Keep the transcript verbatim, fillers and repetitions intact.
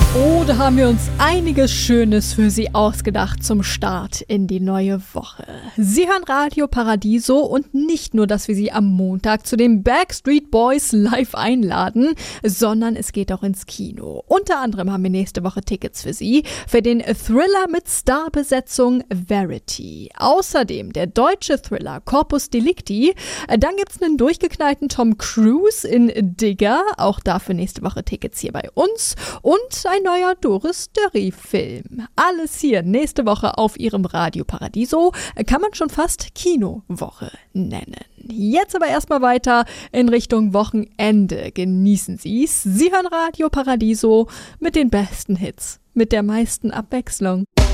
Oh, da haben wir uns einiges Schönes für Sie ausgedacht zum Start in die neue Woche. Sie hören Radio Paradiso und nicht nur, dass wir Sie am Montag zu den Backstreet Boys live einladen, sondern es geht auch ins Kino. Unter anderem haben wir nächste Woche Tickets für Sie für den Thriller mit Starbesetzung Verity. Außerdem der deutsche Thriller Corpus Delicti. Dann gibt's einen durchgeknallten Tom Cruise in Digger. Auch dafür nächste Woche Tickets hier bei uns. Und ein neuer Doris Dörri-Film. Alles hier nächste Woche auf Ihrem Radio Paradiso. Kann man schon fast Kinowoche nennen. Jetzt aber erstmal weiter in Richtung Wochenende. Genießen Sie's. Sie hören Radio Paradiso mit den besten Hits, mit der meisten Abwechslung.